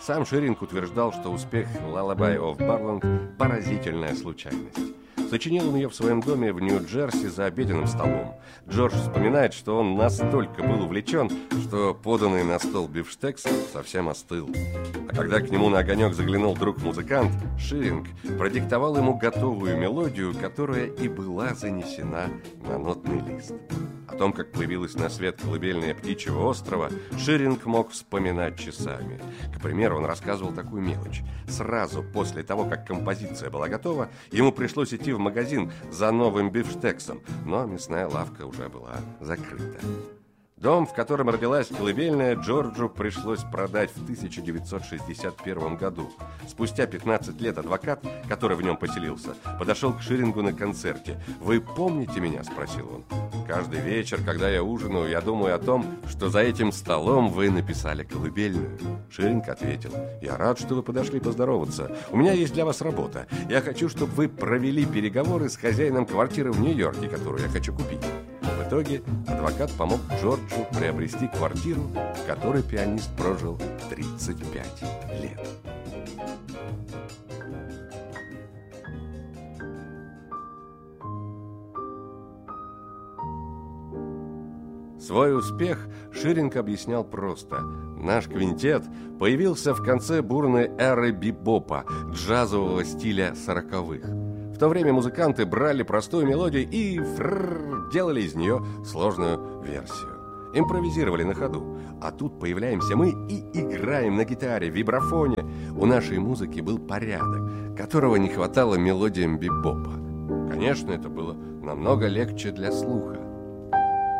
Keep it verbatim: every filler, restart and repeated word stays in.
Сам Ширинг утверждал, что успех «Lullaby of Barland» – поразительная случайность. Сочинил он ее в своем доме в Нью-Джерси за обеденным столом. Джордж вспоминает, что он настолько был увлечен, что поданный на стол бифштекс совсем остыл. А когда к нему на огонек заглянул друг-музыкант, Ширинг продиктовал ему готовую мелодию, которая и была занесена на нотный лист. О том, как появилась на свет колыбельная «Птичьего острова», Ширинг мог вспоминать часами. К примеру, он рассказывал такую мелочь. Сразу после того, как композиция была готова, ему пришлось идти в магазин за новым бифштексом, но мясная лавка уже была закрыта. Дом, в котором родилась колыбельная, Джорджу пришлось продать в тысяча девятьсот шестьдесят первом году. Спустя пятнадцать лет адвокат, который в нем поселился, подошел к Ширингу на концерте. «Вы помните меня?» – спросил он. «Каждый вечер, когда я ужинаю, я думаю о том, что за этим столом вы написали колыбельную». Ширинг ответил: «Я рад, что вы подошли поздороваться. У меня есть для вас работа. Я хочу, чтобы вы провели переговоры с хозяином квартиры в Нью-Йорке, которую я хочу купить». В итоге адвокат помог Джорджу приобрести квартиру, в которой пианист прожил тридцать пять лет. Свой успех Ширинг объяснял просто. Наш квинтет появился в конце бурной эры бибопа, джазового стиля сороковых. В то время музыканты брали простую мелодию и фрррр, делали из нее сложную версию. Импровизировали на ходу. А тут появляемся мы и играем на гитаре, вибрафоне. У нашей музыки был порядок, которого не хватало мелодиям бибопа. Конечно, это было намного легче для слуха.